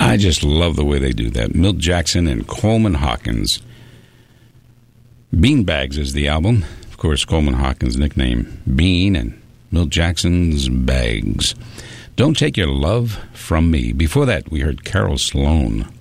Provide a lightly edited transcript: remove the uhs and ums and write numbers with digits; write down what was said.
I just love the way they do that. Milt Jackson and Coleman Hawkins. Beanbags is the album. Of course, Coleman Hawkins' nickname Bean and Milt Jackson's Bags. Don't Take Your Love From Me. Before that, we heard Carol Sloan.